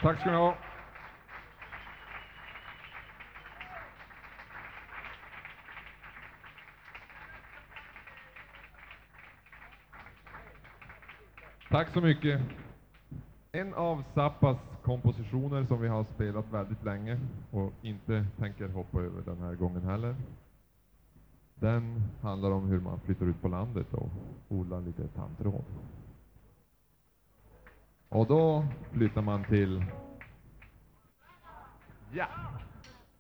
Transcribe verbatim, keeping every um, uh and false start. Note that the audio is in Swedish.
Tack ska ni ha. Tack så mycket. En av Zappas kompositioner som vi har spelat väldigt länge och inte tänker hoppa över den här gången heller. Den handlar om hur man flyttar ut på landet och odlar lite tandtråd. Och då flyttar man till... Ja!